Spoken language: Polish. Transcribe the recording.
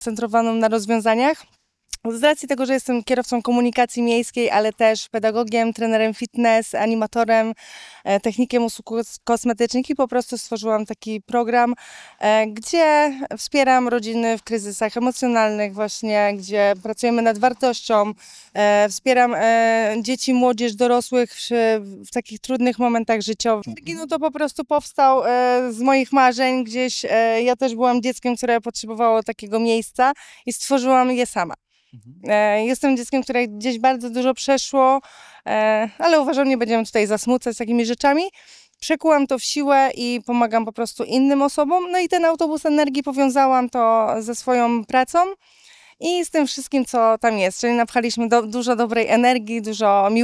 skoncentrowaną na rozwiązaniach. Z racji tego, że jestem kierowcą komunikacji miejskiej, ale też pedagogiem, trenerem fitness, animatorem, technikiem usług kosmetycznych i po prostu stworzyłam taki program, gdzie wspieram rodziny w kryzysach emocjonalnych właśnie, gdzie pracujemy nad wartością, wspieram dzieci, młodzież, dorosłych w takich trudnych momentach życiowych. No to po prostu powstał z moich marzeń gdzieś. Ja też byłam dzieckiem, które potrzebowało takiego miejsca i stworzyłam je sama. Jestem dzieckiem, które gdzieś bardzo dużo przeszło, ale uważam, nie będziemy tutaj zasmucać takimi rzeczami. Przekułam to w siłę i pomagam po prostu innym osobom. No i ten autobus energii powiązałam to ze swoją pracą i z tym wszystkim, co tam jest. Czyli napchaliśmy dużo dobrej energii, dużo miłości.